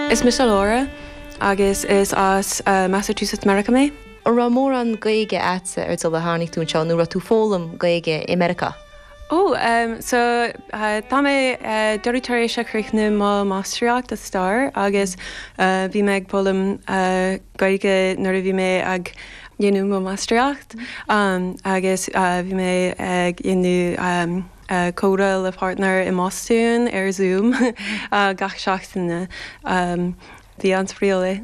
Is Michelle Laura, agus is as Massachusetts America mé. Ra mór an gaige atsa ar le hánig tún seo nuair a tú fólam gaige America. So tá mé deireadh se chríichnú má Maastricht a Star agus bhí me ag polam gaige nuair a bhí mé ag dhéanú má Maastricht agus bhí mé ag dhéanú códa le partner i Mostún ar Zoom gach seachtainna bhí an spríola.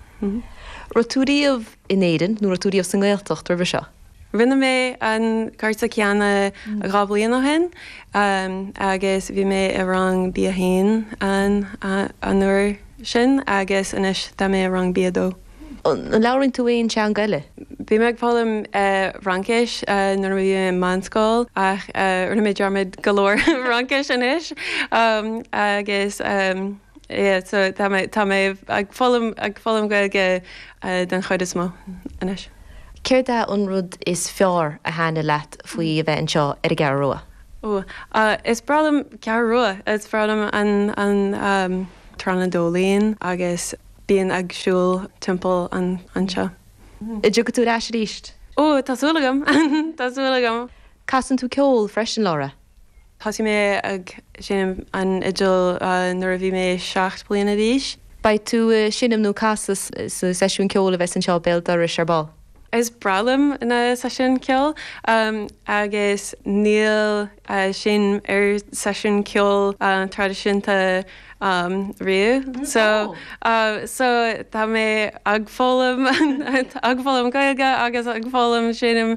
Rotúdaíomh in éidean nó rotúdaíomh san Gaeltacht ar bhí seo? Rinne mé an carta ceanna a ghablaíon hen agus bhí mé a rang bí a hain an nuair sin agus inis tá mé a rang bí a dó. An leabhainn tú éon te an gaile? Bhí me ag fálam Francais nuair bhí manscáil ach rinne mé dearmid galóir Francais inis agus so tá mé ag fálam gaige den chuid is mó inis. Céir dá an rud is fearr a hána leat faoi a bheith anseo ar a gar rua? Is bralam gar rua. Is bralam an Tranadolíon agus bíon agsúil timpeall anseo. I dtí go tú ráis ríist? Tásúlagam. Tásúlagam. Casan tú ceol freisin Laura? Thasí mé ag sin an idir nuair a bhí mé 7 bliana díis. Ba tú sinnam nó casas sa seisiún ceol a bheits anseo béalta ar searbal? Is bralam na session ceol agus níl sin ar session ceol tradiisiúnta riú. So tá mé ag fólam gailge agus ag fólam sinnim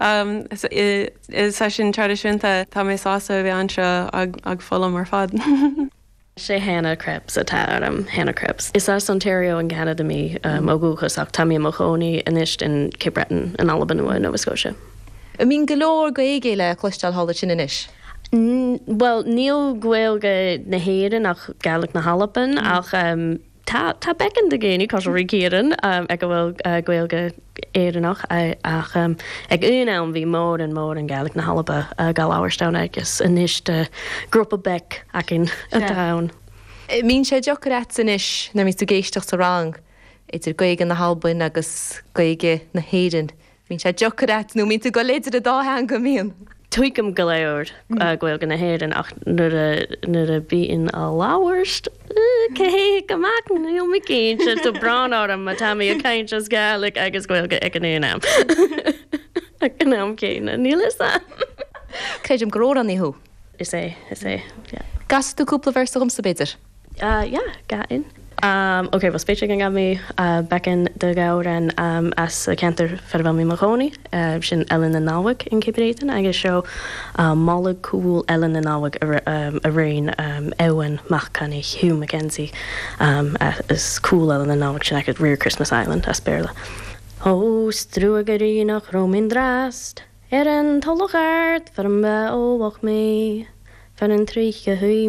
session tradiisiúnta tá mé sása bhí anseo ag fólam ar fad. sé Hannah Crepes atá Hannah Crepes. Is as Ontario in Canada mí ógúchas ach tamí mochóní inist in Cape Breton in Alabama, Nova Scotia. Mín golóir go éige le cloisteáil hála sin inis? Well, níl ghailge na héireann ach gaelach na Halapan ach tá becin de géine cos ricéan ag go bhfuil ghailge éireannach ach ag únám bhí mór an gaelach na Halapa gal áhairstáin agus inis de grúpa bec ach in a dán. Mín sé deochar san isis na mí tú géisteach sa rang idir gaige na Halbain agus gaige na héireann. Mín sé deochar nó mín tú go léidir a dáthe go míon. Tuigem go léir ghail gan na héireann ach nuair a bhíon a láhairt cé go mac nó mé céinte do brán ám a tamí a caiintes gaelach agus ghail go ag an éanam. Ag an am céine, níl is that? Creidim gorór an íthú? Is é. Gas tú cúpla versachum sa beidir? Gain. Okay, was spéite gan mé becin de gauran as cantar ferval mí Mahoney sin Ellen na Náwag in Cape Breton agus seo mála cool Ellen na Náwag a rain ewan machcannig Hugh Mackenzie is cool Ellen na Náwag sin ag Rear Christmas Island as Berla. Strúagarí nach Romin drast an tolachart fer an be ówach mé fer an trícha hui